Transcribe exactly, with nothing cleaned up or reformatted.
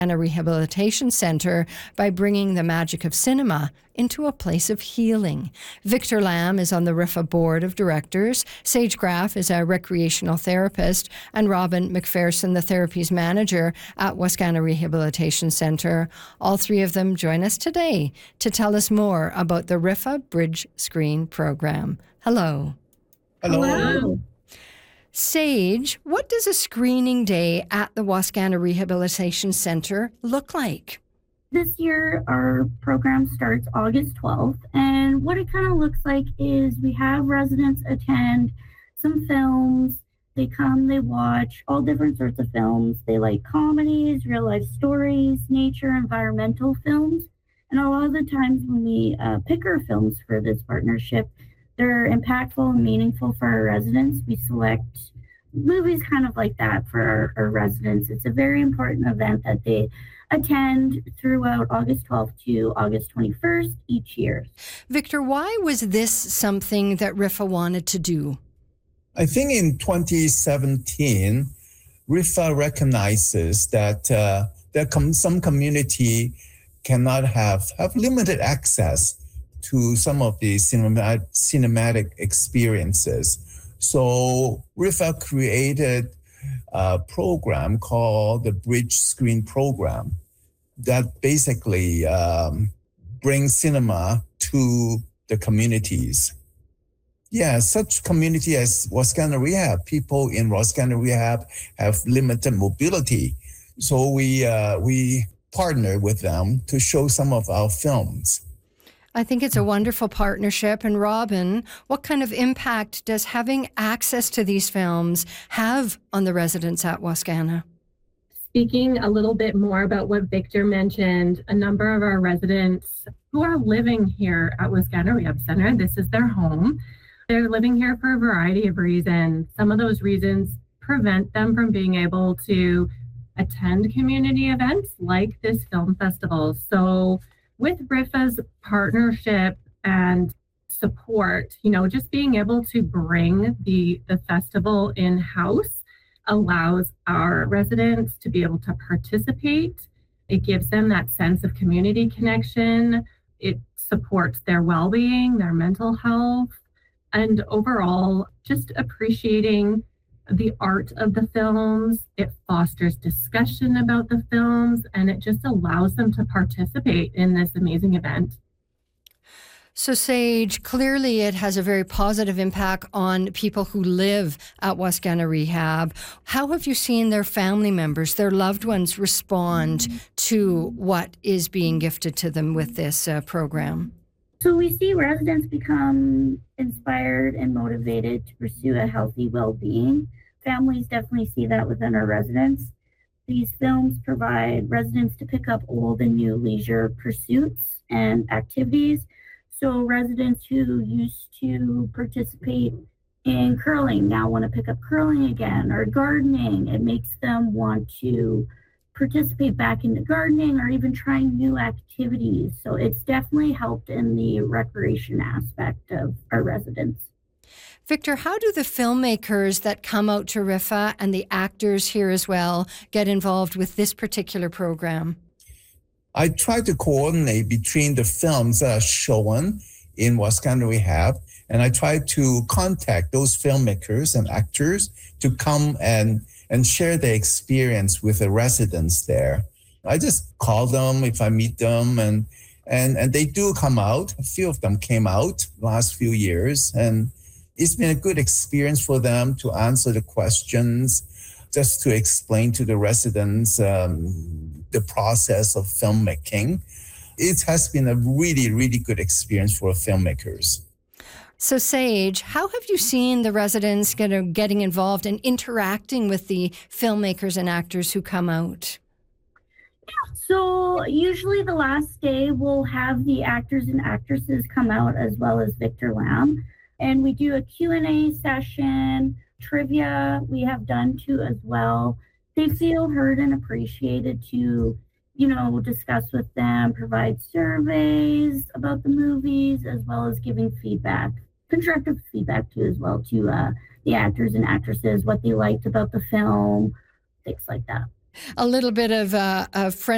and a rehabilitation center by bringing the magic of cinema into a place of healing. Victor Lamb is on the R I F A board of directors. Sage Graff is a recreational therapist, and Robin McPherson, the therapies manager at Wascana Rehabilitation Center. All three of them join us today to tell us more about the R I F A Bridge Screen program. Hello. Hello. Hello. Sage, what does a screening day at the Wascana Rehabilitation Center look like? This year, our program starts August twelfth, and what it kind of looks like is we have residents attend some films. They come, they watch all different sorts of films. They like comedies, real-life stories, nature, environmental films. And a lot of the times when we uh, pick our films for this partnership, they're impactful and meaningful for our residents. We select movies kind of like that for our, our residents. It's a very important event that they attend throughout August twelfth to August twenty-first each year. Victor, why was this something that R I F A wanted to do? I think in twenty seventeen, R I F A recognizes that uh, there com- some community cannot have, have limited access to some of the cinema- cinematic experiences. So R I F A created a program called the Bridge Screen Program that basically um, brings cinema to the communities. Yeah, such community as Wascana Rehab, people in Wascana Rehab have limited mobility. So we uh, we partner with them to show some of our films. I think it's a wonderful partnership. And Robin, what kind of impact does having access to these films have on the residents at Wascana? Speaking a little bit more about what Victor mentioned, a number of our residents who are living here at Wascana Rehab Center, this is their home. They're living here for a variety of reasons. Some of those reasons prevent them from being able to attend community events like this film festival. So with R I F A's partnership and support, you know, just being able to bring the, the festival in-house allows our residents to be able to participate. It gives them that sense of community connection. It supports their well-being, their mental health, and overall just appreciating the art of the films. It fosters discussion about the films, and it just allows them to participate in this amazing event. So Sage, clearly it has a very positive impact on people who live at Wascana Rehab. How have you seen their family members, their loved ones respond to what is being gifted to them with this uh, program? So we see residents become inspired and motivated to pursue a healthy well-being. Families definitely see that within our residents. These films provide residents to pick up old and new leisure pursuits and activities. So residents who used to participate in curling now want to pick up curling again, or gardening. It makes them want to participate back into gardening or even trying new activities. So it's definitely helped in the recreation aspect of our residents. Victor, how do the filmmakers that come out to R I F A and the actors here as well get involved with this particular program? I try to coordinate between the films that are shown in Wascana Rehab, and I try to contact those filmmakers and actors to come and, and share their experience with the residents there. I just call them if I meet them, and, and, and they do come out. A few of them came out last few years, and it's been a good experience for them to answer the questions, just to explain to the residents um, the process of filmmaking. It has been a really, really good experience for filmmakers. So Sage, how have you seen the residents get, getting involved and interacting with the filmmakers and actors who come out? Yeah, so usually the last day we'll have the actors and actresses come out as well as Victor Lamb. And we do a Q and A session, trivia we have done too as well. They feel heard and appreciated to, you know, discuss with them, provide surveys about the movies, as well as giving feedback, constructive feedback too as well to uh, the actors and actresses, what they liked about the film, things like that. A little bit of uh, a friend